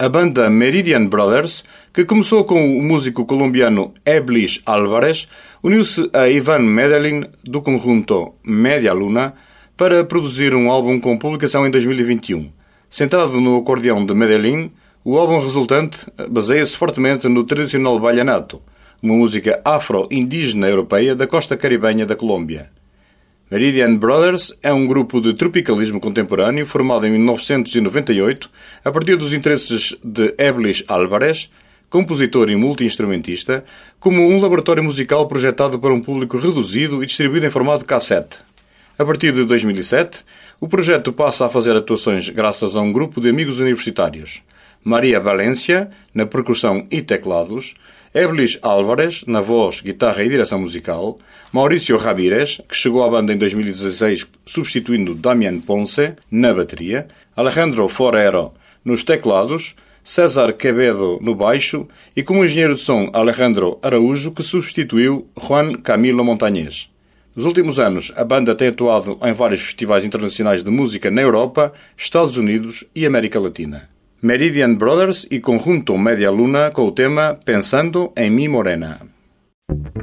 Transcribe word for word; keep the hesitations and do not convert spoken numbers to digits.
a banda Meridian Brothers, que começou com o músico colombiano Eblis Álvarez, uniu-se a Ivan Medellín, do conjunto Media Luna, para produzir um álbum com publicação em dois mil e vinte e um. Centrado no acordeão de Medellín, o álbum resultante baseia-se fortemente no tradicional vallenato, uma música afro-indígena europeia da costa caribenha da Colômbia. Meridian Brothers é um grupo de tropicalismo contemporâneo formado em mil novecentos e noventa e oito a partir dos interesses de Eblis Álvarez, compositor e multi-instrumentista, como um laboratório musical projetado para um público reduzido e distribuído em formato cassete. A partir de dois mil e sete, o projeto passa a fazer atuações graças a um grupo de amigos universitários. Maria Valência, na percussão e teclados, Eblis Álvarez, na voz, guitarra e direção musical, Maurício Ramírez, que chegou à banda em dois mil e dezasseis substituindo Damián Ponce, na bateria, Alejandro Forero, nos teclados, César Quevedo no baixo e como engenheiro de som Alejandro Araújo, que substituiu Juan Camilo Montañés. Nos últimos anos, a banda tem atuado em vários festivais internacionais de música na Europa, Estados Unidos e América Latina. Meridian Brothers e conjunto Media Luna com o tema Pensando em Mi Morena.